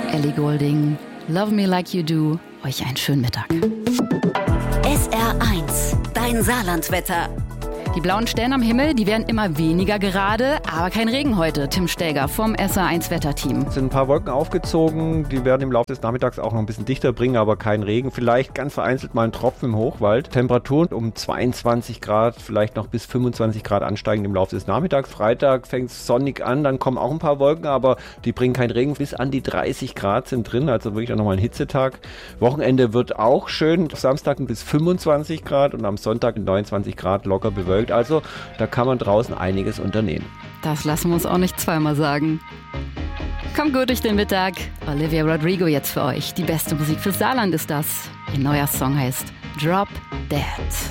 Ellie Goulding, Love Me Like You Do. Euch einen schönen Mittag. SR1, dein Saarlandwetter. Die blauen Stellen am Himmel, die werden immer weniger gerade, aber kein Regen heute. Tim Stäger vom SR1 Wetterteam. Es sind ein paar Wolken aufgezogen, die werden im Laufe des Nachmittags auch noch ein bisschen dichter bringen, aber kein Regen. Vielleicht ganz vereinzelt mal ein Tropfen im Hochwald. Temperaturen um 22 Grad, vielleicht noch bis 25 Grad ansteigen im Laufe des Nachmittags. Freitag fängt es sonnig an, dann kommen auch ein paar Wolken, aber die bringen keinen Regen. Bis an die 30 Grad sind drin, also wirklich auch nochmal ein Hitzetag. Wochenende wird auch schön. Samstag bis 25 Grad und am Sonntag 29 Grad locker bewölkt. Also da kann man draußen einiges unternehmen. Das lassen wir uns auch nicht zweimal sagen. Kommt gut durch den Mittag. Olivia Rodrigo jetzt für euch. Die beste Musik fürs Saarland ist das. Ihr neuer Song heißt Drop Dead.